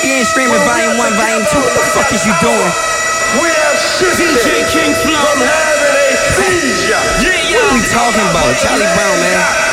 You ain't streaming volume 1, volume 2. What the fuck is you doing? We have shifted DJ King Flow from having a seizure. What are we talking about? Charlie Brown, man.